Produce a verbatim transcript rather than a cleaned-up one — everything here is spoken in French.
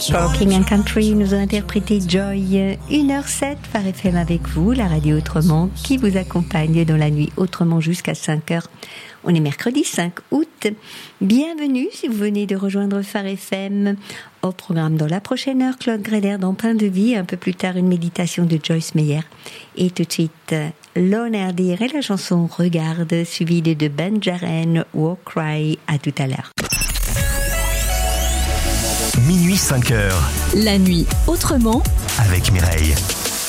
King and Country nous a interprété Joy. une heure sept par F M avec vous, la radio Autrement qui vous accompagne dans la nuit Autrement jusqu'à cinq heures. On est mercredi cinq août. Bienvenue si vous venez de rejoindre Phare F M. Au programme dans la prochaine heure, Claude Gréder dans Pain de Vie. Un peu plus tard, une méditation de Joyce Meyer. Et tout de suite, Lon Herder et la chanson Regarde, suivie de Ben Jaren, War Cry. À tout à l'heure. Minuit cinq heures. La nuit Autrement avec Mireille.